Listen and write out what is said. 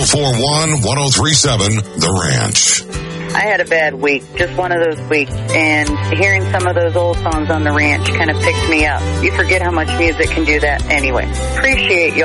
241-1037, The Ranch. I had a bad week, just one of those weeks, and hearing some of those old songs on The Ranch kind of picked me up. You forget how much music can do that anyway. Appreciate you